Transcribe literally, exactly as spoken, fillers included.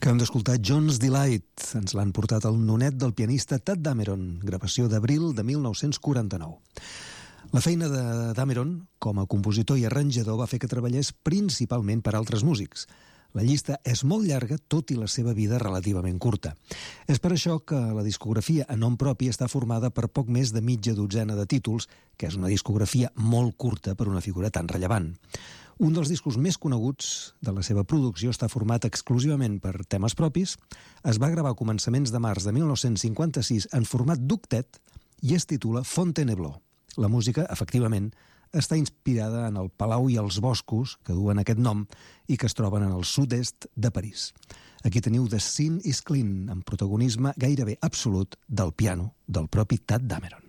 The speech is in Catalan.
Acabem d'escoltar John's Delight. Ens l'han portat el nonet del pianista Tadd Dameron, gravació d'abril de mil nou-cents quaranta-nou. La feina de Dameron, com a compositor i arranjador, va fer que treballés principalment per altres músics. La llista és molt llarga, tot i la seva vida relativament curta. És per això que la discografia a nom propi està formada per poc més de mitja dotzena de títols, que és una discografia molt curta per una figura tan rellevant. Un dels discos més coneguts de la seva producció està format exclusivament per temes propis, es va gravar a començaments de març de mil nou-cents cinquanta-sis en format d'octet i es titula Fontainebleau. La música, efectivament, està inspirada en el palau i els boscos que duen aquest nom i que es troben en el sud-est de París. Aquí teniu The Scene is Clean, amb protagonisme gairebé absolut del piano del propi Tadd Dameron.